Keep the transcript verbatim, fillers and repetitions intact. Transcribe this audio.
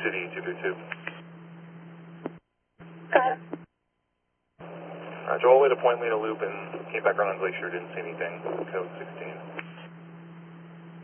City, two three two. Got it. Uh, Joel, way to Point Lena Loop and came back around on Glacier, didn't see anything. Code sixteen.